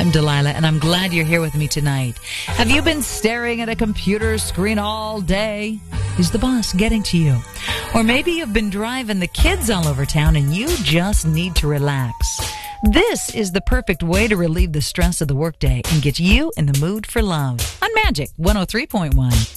I'm Delilah, and I'm glad you're here with me tonight. Have you been staring at a computer screen all day? Is the boss getting to you? Or maybe you've been driving the kids all over town and you just need to relax. This is the perfect way to relieve the stress of the workday and get you in the mood for love on Magic 103.1.